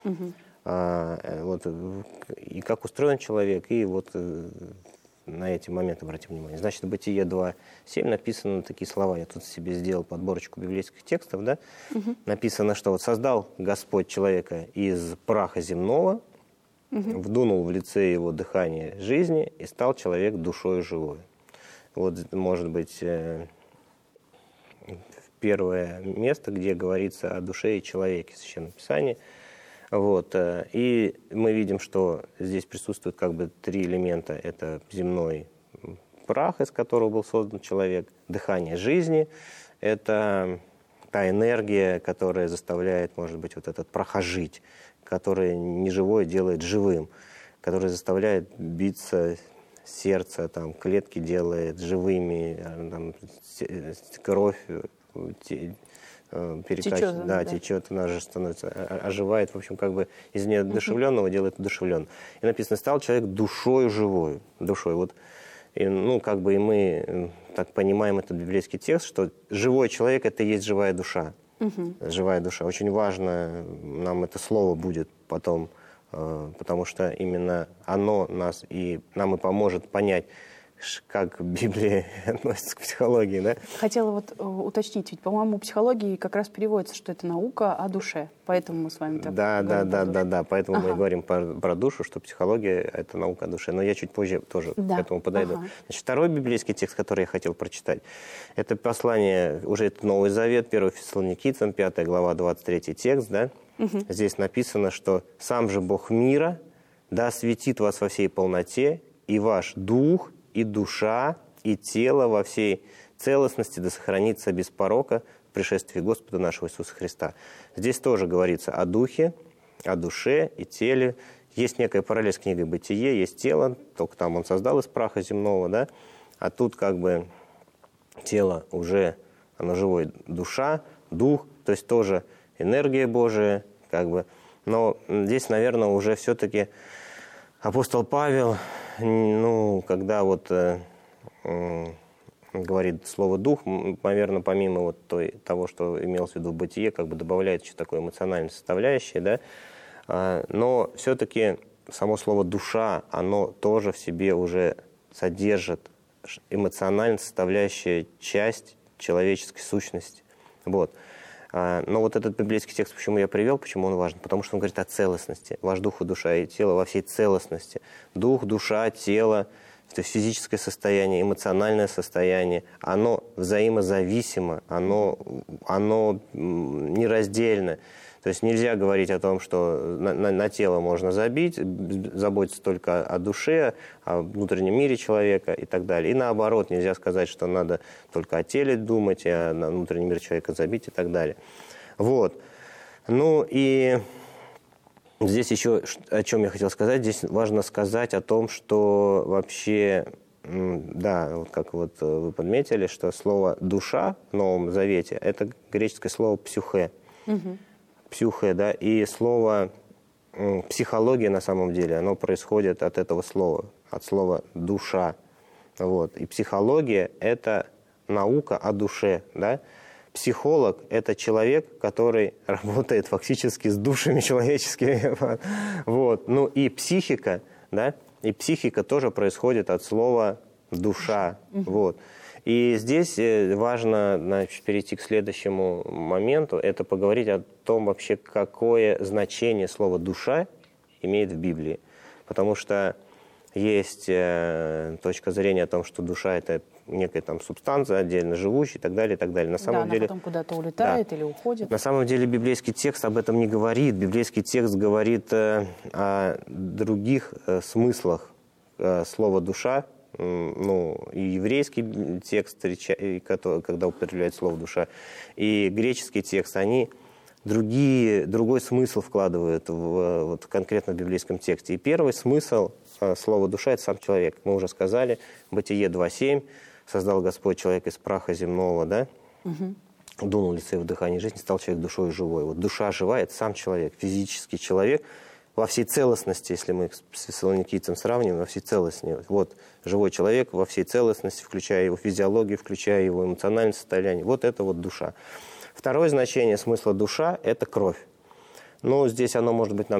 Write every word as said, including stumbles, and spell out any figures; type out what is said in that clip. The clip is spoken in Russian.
Угу. А, вот, и как устроен человек, и вот на эти моменты обратим внимание. Значит, в Бытие два семь написаны такие слова. Я тут себе сделал подборочку библейских текстов. Да? Угу. Написано, что вот создал Господь человека из праха земного, угу. вдунул в лице его дыхание жизни, и стал человек душою живой. Вот, может быть, первое место, где говорится о душе и человеке в Священном Писании. Вот. И мы видим, что здесь присутствуют как бы три элемента. Это земной прах, из которого был создан человек, дыхание жизни. Это та энергия, которая заставляет, может быть, вот этот прах ожить, которая неживое делает живым, которая заставляет биться сердце, там, клетки делает живыми, там, кровь перекачивает, течет, да, да. течет, она же становится, оживает, в общем, как бы из неодушевленного uh-huh. делает одушевленным. И написано, стал человек душою живой, душой. Вот, и, ну, как бы и мы так понимаем этот библейский текст, что живой человек – это и есть живая душа. Uh-huh. Живая душа. Очень важно нам это слово будет потом, потому что именно оно нас и нам и поможет понять, как Библия относится к психологии, да? Хотела вот уточнить, ведь, по-моему, у психологии как раз переводится, что это наука о душе, поэтому мы с вами так да, говорим да, про да, душу. да, да, поэтому ага. мы и говорим про, про душу, что психология – это наука о душе. Но я чуть позже тоже да. к этому подойду. Ага. Значит, второй библейский текст, который я хотел прочитать, это послание, уже это Новый Завет, первое Фессалоникийцам, пятая глава, двадцать третий текст, да? Угу. Здесь написано, что «Сам же Бог мира да осветит вас во всей полноте, и ваш дух, и душа, и тело во всей целостности да сохранится без порока в пришествии Господа нашего Иисуса Христа». Здесь тоже говорится о духе, о душе и теле. Есть некая параллель с книгой «Бытие», есть тело, только там он создал из праха земного, да? А тут как бы тело уже, оно живое, душа, дух, то есть тоже энергия Божия, как бы. Но здесь, наверное, уже все-таки апостол Павел, ну, когда вот э, э, говорит слово «дух», наверное, помимо вот той, того, что имелось в виду в «Бытие», как бы добавляет еще такое эмоциональное составляющее, да, а, но все-таки само слово «душа», оно тоже в себе уже содержит эмоционально составляющая часть человеческой сущности. Вот. Но вот этот библейский текст, почему я привел, почему он важен? Потому что он говорит о целостности. Ваш дух и душа и тело во всей целостности. Дух, душа, тело, то есть физическое состояние, эмоциональное состояние, оно взаимозависимо, оно, оно нераздельно. То есть нельзя говорить о том, что на, на, на тело можно забить, заботиться только о душе, о внутреннем мире человека и так далее. И наоборот, нельзя сказать, что надо только о теле думать, а на внутренний мир человека забить и так далее. Вот. Ну и здесь еще, о чем я хотел сказать, здесь важно сказать о том, что вообще, да, вот как вот вы подметили, что слово «душа» в Новом Завете – это греческое слово «псюхе». Угу. Псюхе, да, и слово психология на самом деле, оно происходит от этого слова, от слова душа. Вот. И психология – это наука о душе, да. Психолог – это человек, который работает фактически с душами человеческими. Вот. Ну и психика, да, и психика тоже происходит от слова душа. Вот. И здесь важно, значит, перейти к следующему моменту, это поговорить о том вообще, какое значение слова «душа» имеет в Библии. Потому что есть э, точка зрения о том, что душа – это некая там субстанция, отдельно живущая и так далее, и так далее. На самом да, деле, она потом куда-то улетает да, или уходит. На самом деле библейский текст об этом не говорит. Библейский текст говорит э, о других э, смыслах э, слова «душа». Ну, и еврейский текст, когда употребляет слово «душа», и греческий текст, они другие, другой смысл вкладывают в, вот, конкретно в библейском тексте. И первый смысл слова «душа» – это сам человек. Мы уже сказали, Бытие два семь, создал Господь человека из праха земного, да? Угу. Дунул лице в дыхание жизни, стал человек душой живой. Вот душа живая – это сам человек, физический человек, во всей целостности, если мы с фессалоникийцем сравниваем, во всей целостности. Вот живой человек во всей целостности, включая его физиологию, включая его эмоциональное состояние. Вот это вот душа. Второе значение смысла душа – это кровь. Ну, здесь оно, может быть, нам